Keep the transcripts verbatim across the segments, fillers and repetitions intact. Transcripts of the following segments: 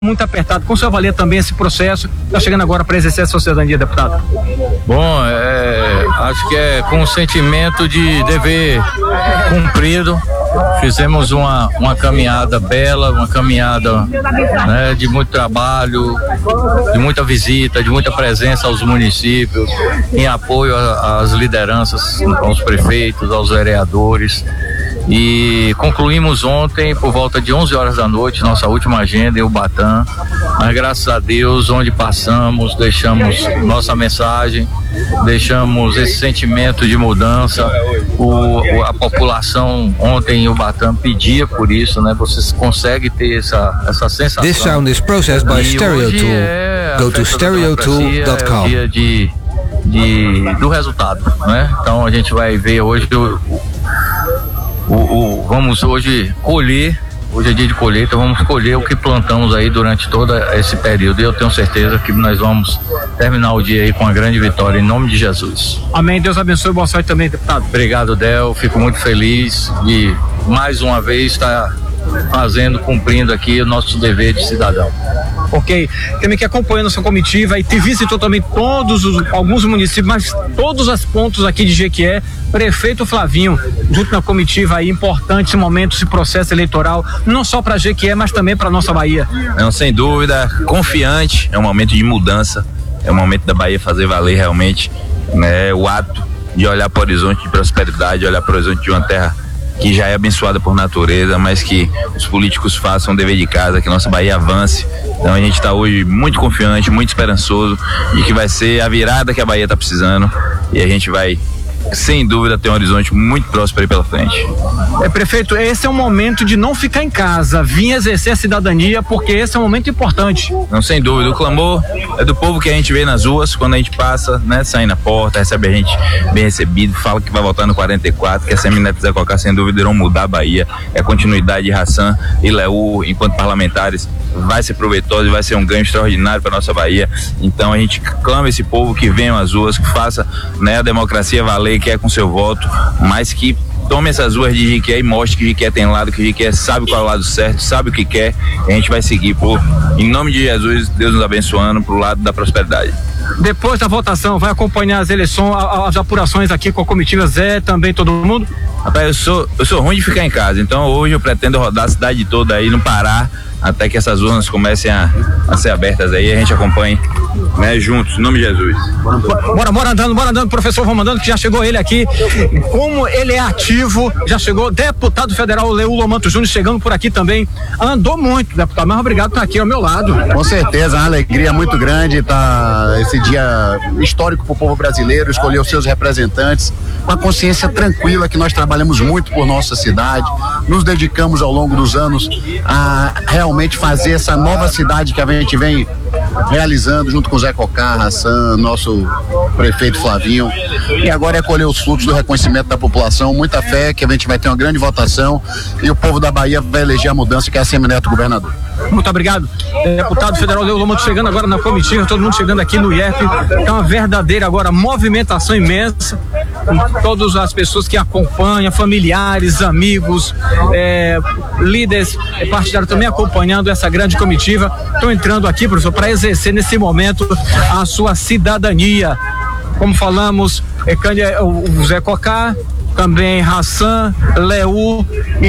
muito apertado. Como o senhor avalia também esse processo? Está chegando agora para exercer a sua cidadania, deputado? Bom, é, acho que é com o sentimento de dever cumprido. Fizemos uma, uma caminhada bela, uma caminhada, né, de muito trabalho, de muita visita, de muita presença aos municípios, em apoio às lideranças, aos prefeitos, aos vereadores. E concluímos ontem por volta de onze horas da noite nossa última agenda em Ubatã, mas graças a Deus onde passamos deixamos nossa mensagem, deixamos esse sentimento de mudança. O, a população ontem em Ubatã pedia por isso, né? Você consegue ter essa, essa sensação. This sound is processed by Stereotool. É Go to stereotool dot com. É o dia de, de, do resultado, né? Então a gente vai ver hoje o, o, o, vamos hoje colher, hoje é dia de colheita, vamos colher o que plantamos aí durante todo esse período, e eu tenho certeza que nós vamos terminar o dia aí com uma grande vitória, em nome de Jesus. Amém, Deus abençoe, boa sorte também, deputado. Obrigado, Del, fico muito feliz de mais uma vez estar fazendo, cumprindo aqui o nosso dever de cidadão. Ok, também que acompanhando a sua comitiva e te visitou também todos os, alguns municípios, mas todos os pontos aqui de Jequié, prefeito Flavinho, junto na comitiva aí, importante esse momento, esse processo eleitoral, não só para Jequié, mas também para nossa Bahia. Não, sem dúvida, confiante, é um momento de mudança, é um momento da Bahia fazer valer realmente, né, o ato de olhar para o horizonte de prosperidade, olhar para o horizonte de uma terra que já é abençoada por natureza, mas que os políticos façam o dever de casa, que nossa Bahia avance. Então a gente está hoje muito confiante, muito esperançoso de que vai ser a virada que a Bahia está precisando, e a gente vai, sem dúvida, ter um horizonte muito próspero aí pela frente. É, prefeito, esse é um momento de não ficar em casa, vir exercer a cidadania, porque esse é um momento importante. Não, sem dúvida, o clamor é do povo que a gente vê nas ruas, quando a gente passa, né, sai na porta, recebe a gente bem recebido, fala que vai votar no quarenta e quatro, que a Semineto e Zé Cocá, sem dúvida, irão mudar a Bahia. É a continuidade de Hassan e Leú, enquanto parlamentares, vai ser proveitoso e vai ser um ganho extraordinário para nossa Bahia. Então a gente clama esse povo que venha às ruas, que faça, né, a democracia valer, que é com seu voto, mas que tome essas ruas de Jequié e mostre que Jequié tem lado, que Jequié sabe qual é o lado certo, sabe o que quer, e a gente vai seguir por, em nome de Jesus, Deus nos abençoando, pro lado da prosperidade. Depois da votação, vai acompanhar as eleições, as apurações aqui com a comitiva Zé, também todo mundo? Rapaz, eu sou, eu sou ruim de ficar em casa, então hoje eu pretendo rodar a cidade toda aí, não parar, até que essas urnas comecem a, a ser abertas aí, a gente acompanhe, né, juntos, em nome de Jesus. Bora, bora andando, bora andando, professor, vamos andando, que já chegou ele aqui, como ele é ativo, já chegou, deputado federal Leú Lomanto Júnior chegando por aqui também, andou muito, deputado, mas obrigado por estar aqui ao meu lado. Com certeza, uma alegria muito grande, tá, esse dia histórico para o povo brasileiro, escolher os seus representantes, com a consciência tranquila que nós trabalhamos muito por nossa cidade, nos dedicamos ao longo dos anos a realmente fazer essa nova cidade que a gente vem realizando junto com o Zé Cocá, Hassan, nosso prefeito Flavinho, e agora é colher os frutos do reconhecimento da população, muita fé que a gente vai ter uma grande votação e o povo da Bahia vai eleger a mudança, que é a Semineto governador. Muito obrigado, deputado federal Leú Lomanto chegando agora na comitiva, todo mundo chegando aqui no I E F, é uma verdadeira agora movimentação imensa, com todas as pessoas que acompanham, familiares, amigos, é, líderes partidários também acompanhando essa grande comitiva, estão entrando aqui, professor, para exercer nesse momento a sua cidadania. Como falamos, é, o Zé Cocá, também Hassan, Leú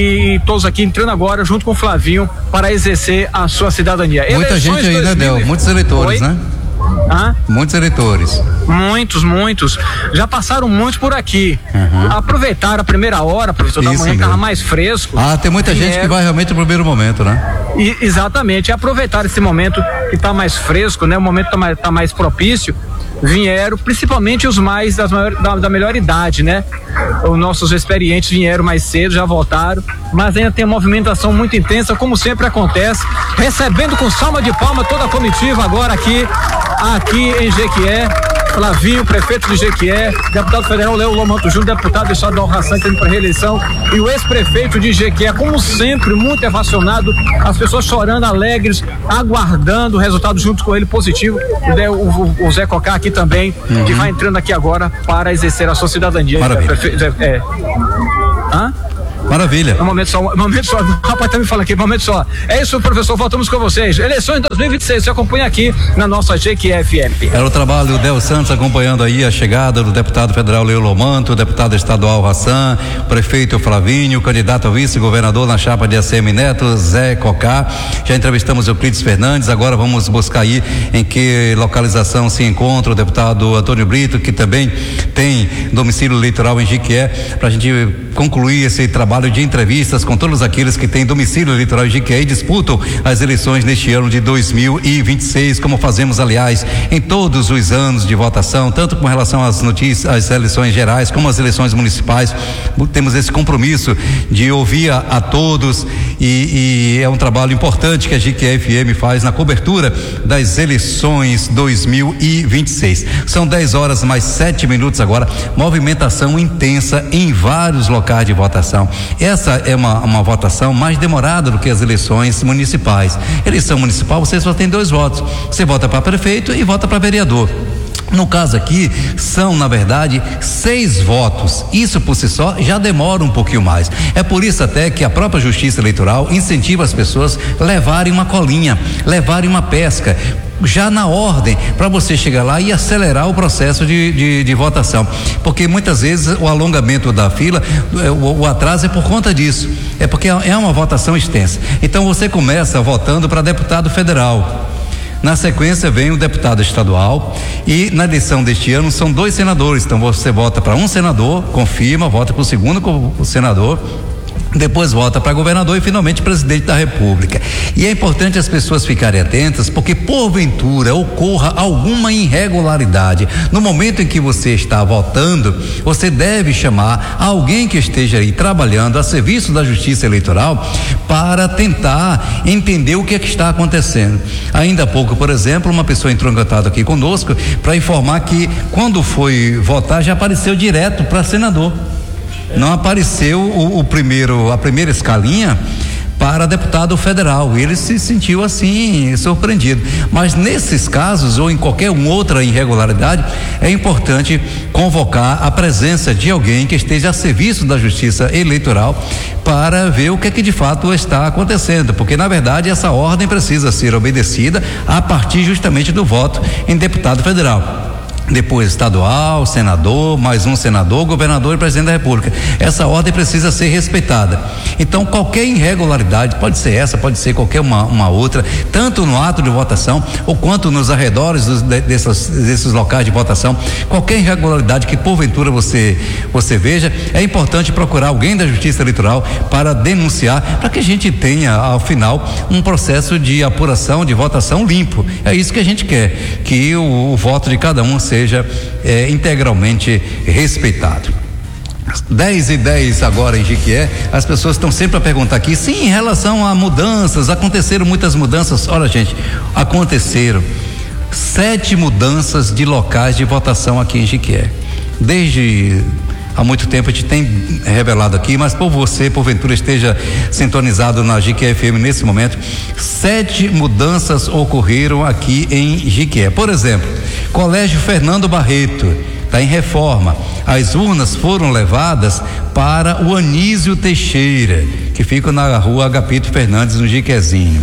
e todos aqui entrando agora junto com o Flavinho para exercer a sua cidadania. Muita Eleições gente aí, dois mil... né, Del? Muitos eleitores, Oi? né? Hã? Muitos eleitores. Muitos, muitos. Já passaram muitos por aqui. Uhum. Aproveitaram a primeira hora, professor, da manhã, que estava mais fresco. Ah, tem muita gente que vai realmente no primeiro momento, né? E, exatamente. Aproveitar esse momento que está mais fresco, né? O momento está mais, tá mais propício. Vieram, principalmente os mais das maior, da, da melhor idade, né? Os nossos experientes vieram mais cedo, já voltaram, mas ainda tem uma movimentação muito intensa, como sempre acontece, recebendo com salva de palma toda a comitiva agora aqui, aqui em Jequié. Flavinho, prefeito de Jequié, deputado federal Leú Lomanto Júnior, deputado estadual Hassan, que está indo para reeleição, e o ex-prefeito de Jequié, como sempre, muito ovacionado, as pessoas chorando, alegres, aguardando o resultado junto com ele positivo. O, o, o Zé Cocá aqui também, uhum. que vai entrando aqui agora para exercer a sua cidadania. Maravilha. É, é, hã? Maravilha. Maravilha. Um momento só, um momento só. O rapaz tá me falando aqui, um momento só. É isso, professor, voltamos com vocês. Eleições dois mil e vinte e seis, você acompanha aqui na nossa G Q F M. Era o trabalho do Del Santos acompanhando aí a chegada do deputado federal Leo Lomanto, o deputado estadual Hassan, o prefeito Flavinho, o candidato a vice-governador na chapa de A C M Neto, Zé Cocá. Já entrevistamos o Euclides Fernandes, agora vamos buscar aí em que localização se encontra o deputado Antônio Brito, que também tem domicílio eleitoral em Jiquié, para a gente concluir esse trabalho de entrevistas com todos aqueles que têm domicílio eleitoral em Jiquié e disputam as eleições neste ano de dois mil e vinte e seis, como fazemos, aliás, em todos os anos de votação, tanto com relação às notícias, às eleições gerais, como às eleições municipais. Temos esse compromisso de ouvir a, a todos e, e é um trabalho importante que a Jiquié F M faz na cobertura das eleições dois mil e vinte e seis. São dez horas mais sete minutos agora, movimentação intensa em vários locais de votação. Essa é uma, uma votação mais demorada do que as eleições municipais. Eleição municipal você só tem dois votos, você vota para prefeito e vota para vereador. No caso aqui, são, na verdade, seis votos. Isso por si só já demora um pouquinho mais. É por isso até que a própria Justiça Eleitoral incentiva as pessoas a levarem uma colinha, levarem uma pesca, já na ordem, para você chegar lá e acelerar o processo de, de, de votação. Porque muitas vezes o alongamento da fila, o, o atraso é por conta disso. É porque é uma votação extensa. Então você começa votando para deputado federal. Na sequência vem o deputado estadual e na eleição deste ano são dois senadores. Então você vota para um senador, confirma, vota para o segundo senador, depois vota para governador e finalmente presidente da República. E é importante as pessoas ficarem atentas, porque porventura ocorra alguma irregularidade no momento em que você está votando, você deve chamar alguém que esteja aí trabalhando a serviço da Justiça Eleitoral para tentar entender o que é que está acontecendo. Ainda há pouco, por exemplo, uma pessoa entrou em contato aqui conosco para informar que quando foi votar já apareceu direto para senador. Não apareceu o, o primeiro, a primeira escalinha para deputado federal. Ele se sentiu assim, surpreendido. Mas nesses casos, ou em qualquer outra irregularidade, é importante convocar a presença de alguém que esteja a serviço da Justiça Eleitoral para ver o que é que de fato está acontecendo, porque na verdade essa ordem precisa ser obedecida a partir justamente do voto em deputado federal. Depois estadual, senador, mais um senador, governador e presidente da República. Essa ordem precisa ser respeitada. Então qualquer irregularidade, pode ser essa, pode ser qualquer uma, uma outra, tanto no ato de votação ou quanto nos arredores dos, de, dessas, desses locais de votação, qualquer irregularidade que porventura você, você veja, é importante procurar alguém da Justiça Eleitoral para denunciar, para que a gente tenha ao final um processo de apuração, de votação limpo. É isso que a gente quer, que o, o voto de cada um seja seja é, integralmente respeitado. dez e dez agora em Jiquié, as pessoas estão sempre a perguntar aqui, sim, em relação a mudanças, aconteceram muitas mudanças. Olha, gente, aconteceram sete mudanças de locais de votação aqui em Jiquié. Desde há muito tempo a gente tem revelado aqui, mas por você, porventura esteja sintonizado na Jiquié F M nesse momento, sete mudanças ocorreram aqui em Jiquié. Por exemplo, Colégio Fernando Barreto está em reforma. As urnas foram levadas para o Anísio Teixeira, que fica na rua Agapito Fernandes, no Jiquezinho.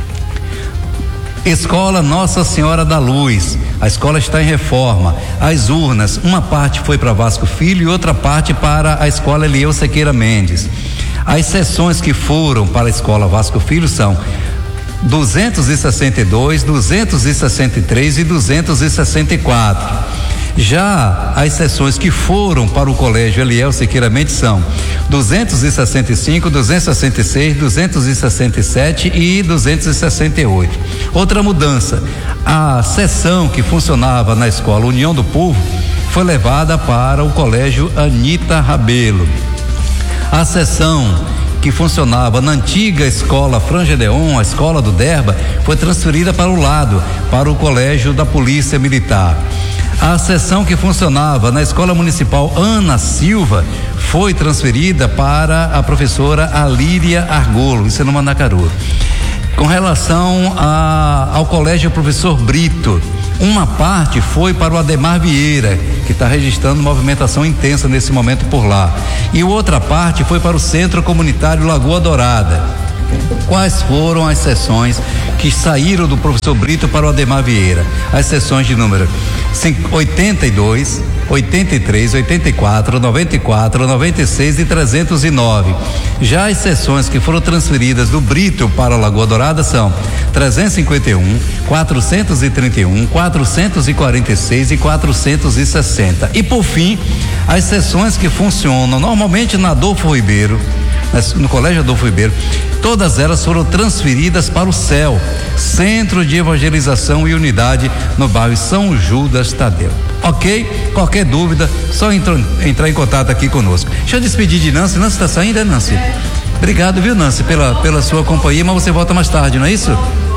Escola Nossa Senhora da Luz, a escola está em reforma. As urnas, uma parte foi para Vasco Filho e outra parte para a escola Eliel Sequeira Mendes. As sessões que foram para a escola Vasco Filho são duzentos e sessenta e dois, duzentos e sessenta e três e duzentos e sessenta e quatro. Já as sessões que foram para o colégio Eliel Sequeira Mendes são duzentos e sessenta e cinco, duzentos e sessenta e seis, duzentos e sessenta e sete e duzentos e sessenta e oito. Outra mudança, a sessão que funcionava na escola União do Povo foi levada para o colégio Anita Rabelo. A sessão que funcionava na antiga escola Frangedeon, a escola do Derba, foi transferida para o lado, para o colégio da Polícia Militar. A seção que funcionava na escola municipal Ana Silva foi transferida para a professora Alíria Argolo, isso é no Mandacaru. Com relação a, ao colégio Professor Brito, Uma parte foi para o Ademar Vieira, que está registrando movimentação intensa nesse momento por lá. E outra parte foi para o Centro Comunitário Lagoa Dourada. Quais foram as sessões que saíram do professor Brito para o Ademar Vieira? As sessões de número oitenta e dois, oitenta e três, oitenta e quatro, noventa e quatro, noventa e seis e trezentos e nove. Já as sessões que foram transferidas do Brito para a Lagoa Dourada são trezentos e cinquenta e um, quatrocentos e trinta e um, quatrocentos e quarenta e seis e quatrocentos e sessenta. E por fim, as sessões que funcionam normalmente na Adolfo Ribeiro, no Colégio Adolfo Ribeiro, todas elas foram transferidas para o C E L, Centro de Evangelização e Unidade, no bairro São Judas Tadeu. Ok? Qualquer dúvida, só entra, entrar em contato aqui conosco. Deixa eu despedir de Nancy. Nancy está saindo, é, Nancy? Obrigado, viu, Nancy, pela, pela sua companhia, mas você volta mais tarde, não é isso?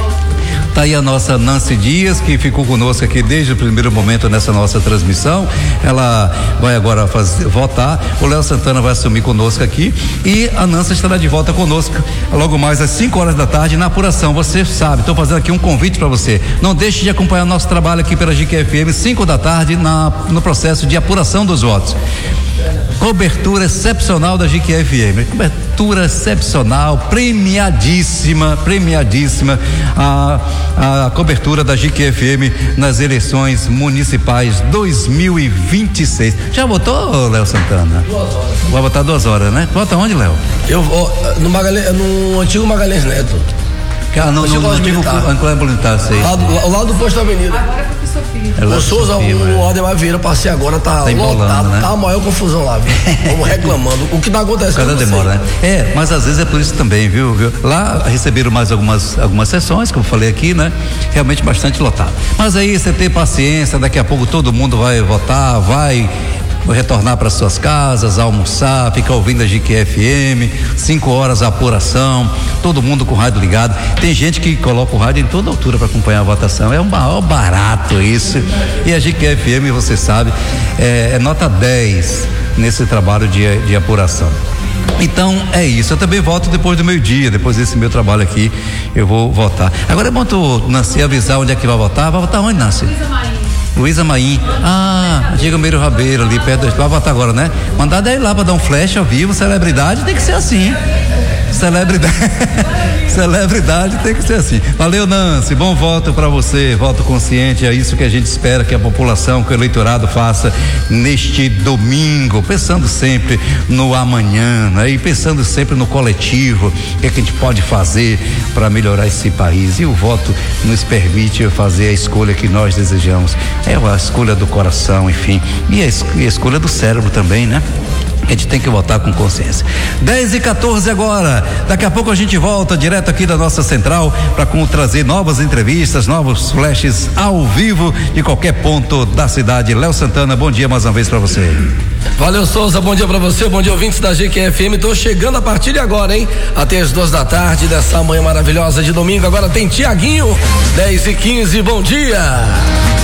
Tá aí a nossa Nancy Dias, que ficou conosco aqui desde o primeiro momento nessa nossa transmissão. Ela vai agora fazer, votar. O Léo Santana vai assumir conosco aqui e a Nancy estará de volta conosco logo mais às cinco horas da tarde na apuração. Você sabe, estou fazendo aqui um convite para você. Não deixe de acompanhar o nosso trabalho aqui pela G Q F M, cinco da tarde, na, no processo de apuração dos votos. Cobertura excepcional da G Q F M, cobertura excepcional, premiadíssima, premiadíssima a, a cobertura da G Q F M nas eleições municipais dois mil e vinte e seis. Já votou, Léo Santana? Vai votar duas horas, né? Vota onde, Léo? Eu vou no, Magalhães, no antigo Magalhães Neto. Ah, no, no, no antigo Anclã Militar, sei. Ao lado do posto da Avenida. Agora é pro Sofia. O Souza, o Ademar Vieira, passei agora, tá, tá lotado, né? Tá a maior confusão lá, viu? Vamos reclamando. O que tá acontecendo? Cada demora, né? É, mas às vezes é por isso também, viu? viu? Lá receberam mais algumas, algumas sessões, como eu falei aqui, né? Realmente bastante lotado. Mas aí você tem paciência, daqui a pouco todo mundo vai votar, vai retornar para suas casas, almoçar, ficar ouvindo a G Q F M, cinco horas a apuração, todo mundo com o rádio ligado. Tem gente que coloca o rádio em toda altura para acompanhar a votação, é um maior barato isso. E a G Q F M, você sabe, é, é nota dez nesse trabalho de, de apuração. Então é isso, eu também voto depois do meio-dia, depois desse meu trabalho aqui, eu vou votar. Agora é bom tu, Nancy, avisar onde é que vai votar. Vai votar onde, Nancy? Luísa Maim, ah, Diego Meiro Rabeiro, ali perto da. Vai votar agora, né? Mandar daí lá pra dar um flash ao vivo, celebridade tem que ser assim. Celebridade. Celebridade tem que ser assim. Valeu, Nancy, bom voto para você, voto consciente, é isso que a gente espera que a população, que o eleitorado faça neste domingo, pensando sempre no amanhã, né? E pensando sempre no coletivo, o que é que a gente pode fazer para melhorar esse país. E o voto nos permite fazer a escolha que nós desejamos. É a escolha do coração, enfim, e a, es- e a escolha do cérebro também, né? A gente tem que votar com consciência. dez e quatorze agora. Daqui a pouco a gente volta direto aqui da nossa central para trazer novas entrevistas, novos flashes ao vivo de qualquer ponto da cidade. Léo Santana, bom dia mais uma vez para você. Valeu, Souza, bom dia pra você, bom dia, ouvintes da G Q F M. Tô chegando a partir de agora, hein? Até as duas da tarde dessa manhã maravilhosa de domingo. Agora tem Tiaguinho, dez e quinze, bom dia.